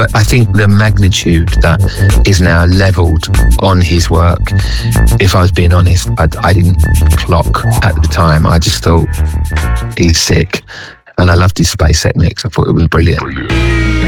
But I think the magnitude that is now levelled on his work, if I was being honest, I didn't clock at the time. I just thought he's sick. And I loved his SpaceX mix. I thought it was brilliant.